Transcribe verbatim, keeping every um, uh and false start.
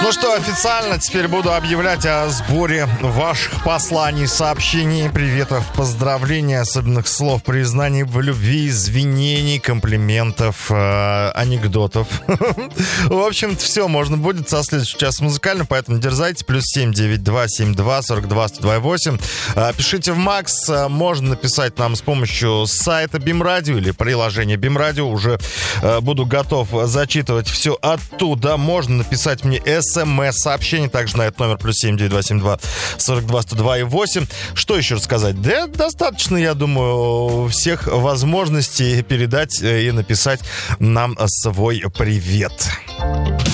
Ну что, официально теперь буду объявлять о сборе ваших посланий, сообщений, приветов, поздравлений, особенных слов, признаний в любви, извинений, комплиментов, э, анекдотов. В общем-то, все можно будет со следующего часа музыкально, поэтому дерзайте. Плюс семь девять два семь два сорок два сто два восемь. Пишите в Макс. Можно написать нам с помощью сайта BeamRadio или приложения BeamRadio. Уже буду готов зачитывать все оттуда. Можно написать мне смс-сообщение также на этот номер плюс семь девять два семь два сорок два сто два восемь. Что еще рассказать? Да достаточно, я думаю, всех возможностей передать и написать нам свой привет.